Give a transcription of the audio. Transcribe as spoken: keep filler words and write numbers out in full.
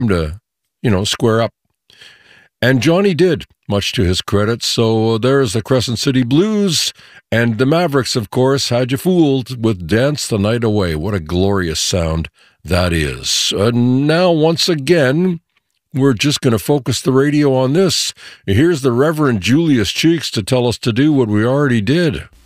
to, you know, square up. And Johnny did, much to his credit. So there's the Crescent City Blues, and the Mavericks, of course, had you fooled with Dance the Night Away. What a glorious sound that is. Uh, now, once again, we're just going to focus the radio on this. Here's the Reverend Julius Cheeks to tell us to do what we already did.